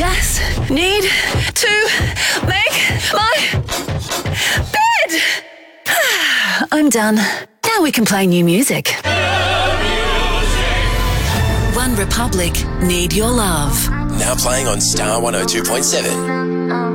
just need to make my bed. I'm done. Now we can play new music. One Republic, Need Your Love. Now playing on Star 102.7.